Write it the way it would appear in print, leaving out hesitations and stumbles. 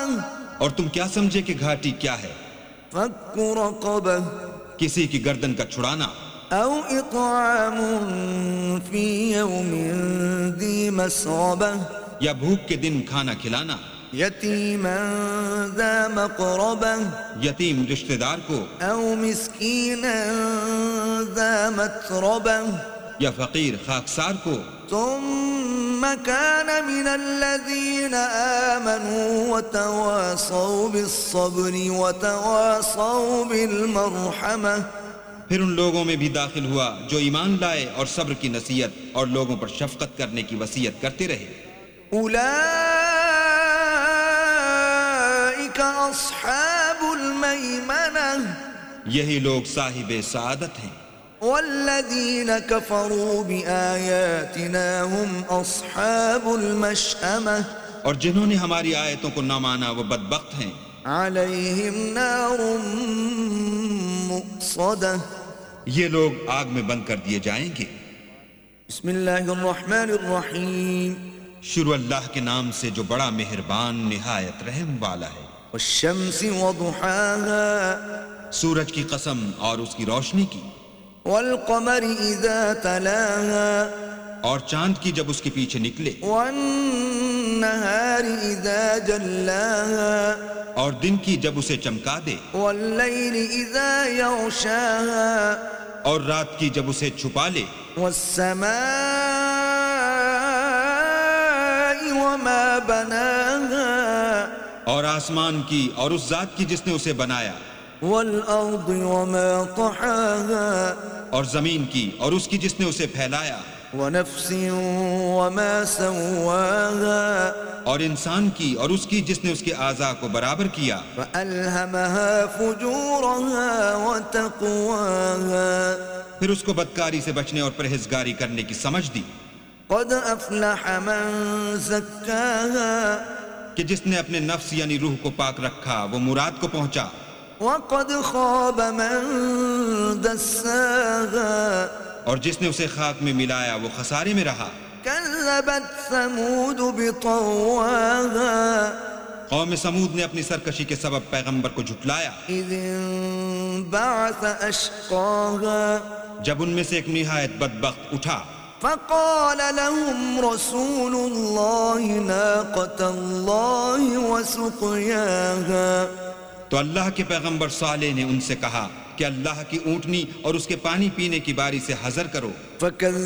اور تم کیا سمجھے کہ گھاٹی کیا ہے؟ فك رقبة کسی کی گردن کا چھڑانا، أو إطعام في يوم ذي مسغبة یا بھوک کے دن کھانا کھلانا، يتيما ذا مقربة یتیم رشتہ دار کو، أو مسكينا ذا متربة یا فقیر خاکسار کو، ثم كان من الذين آمنوا وتواصوا بالصبر وتواصوا بالمرحمة پھر ان لوگوں میں بھی داخل ہوا جو ایمان لائے اور صبر کی نصیحت اور لوگوں پر شفقت کرنے کی وصیت کرتے رہے۔ أولئك أصحاب الميمنة یہی لوگ صاحب سعادت ہیں، والذين كفروا بآياتنا هم أصحاب المشأمة اور جنہوں نے ہماری آیتوں کو نہ مانا وہ بدبخت ہیں، عليهم نار مؤصدة یہ لوگ آگ میں بند کر دیے جائیں گے۔ بسم اللہ الرحمن الرحیم شروع اللہ کے نام سے جو بڑا مہربان نہایت رحم والا ہے۔ والشمس وضحاها سورج کی قسم اور اس کی روشنی کی، والقمر اذا تلاها اور چاند کی جب اس کے پیچھے نکلے، والنهار اذا جلاها اور دن کی جب اسے چمکا دے، واللیل اذا یغشاها اور رات کی جب اسے چھپا لے، والسماء وما بناها اور آسمان کی اور اس ذات کی جس نے اسے بنایا، والارض وما طحاها اور زمین کی اور اس کی جس نے اسے پھیلایا، ونفس وما سواها اور انسان کی اور اس کی جس نے اس کے اعضاء کو برابر کیا، فألهمها فجورها وتقواها پھر اس کو بدکاری سے بچنے اور پرہیزگاری کرنے کی سمجھ دی، قد افلح من زکاها کہ جس نے اپنے نفس یعنی روح کو پاک رکھا وہ مراد کو پہنچا، وقد خاب من دساها اور جس نے اسے خاک میں ملایا وہ خسارے میں رہا۔ كذبت ثمود بطواها قوم سمود نے اپنی سرکشی کے سبب پیغمبر کو جھٹلایا، إذ انبعث أشقاها جب ان میں سے ایک نہایت بدبخت اٹھا، فقال لهم رسول الله ناقة الله وسقياها تو اللہ کے پیغمبر صالح نے ان سے کہا کہ اللہ کی اونٹنی اور اس کے پانی پینے کی باری سے حذر کرو،